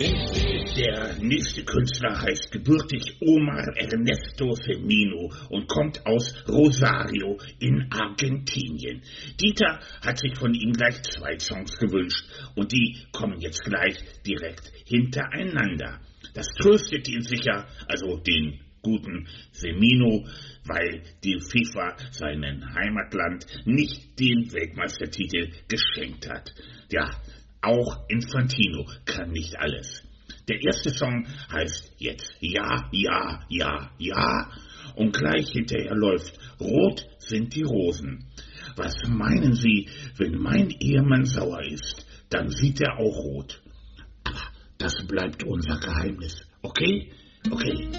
Der nächste Künstler heißt gebürtig Omar Ernesto Femino und kommt aus Rosario in Argentinien. Dieter hat sich von ihm gleich 2 Songs gewünscht und die kommen jetzt gleich direkt hintereinander. Das tröstet ihn sicher, also den guten Femino, weil die FIFA seinem Heimatland nicht den Weltmeistertitel geschenkt hat. Ja, auch Infantino kann nicht alles. Der erste Song heißt jetzt Ja, Ja, Ja, Ja und gleich hinterher läuft Rot sind die Rosen. Was meinen Sie, wenn mein Ehemann sauer ist? Dann sieht er auch rot. Aber das bleibt unser Geheimnis, okay? Okay.